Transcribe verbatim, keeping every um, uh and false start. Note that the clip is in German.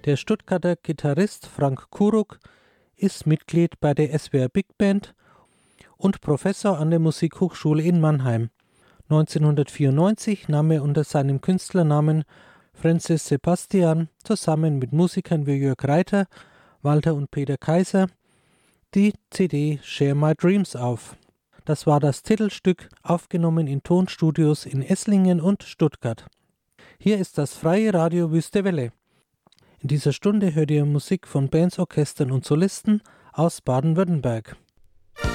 Der Stuttgarter Gitarrist Frank Kuruk ist Mitglied bei der S W R Big Band und Professor an der Musikhochschule in Mannheim. neunzehnhundertvierundneunzig nahm er unter seinem Künstlernamen Francis Sebastian zusammen mit Musikern wie Jörg Reiter, Walter und Peter Kaiser die C D Share My Dreams auf. Das war das Titelstück, aufgenommen in Tonstudios in Esslingen und Stuttgart. Hier ist das freie Radio Wüste Welle. In dieser Stunde hört ihr Musik von Bands, Orchestern und Solisten aus Baden-Württemberg.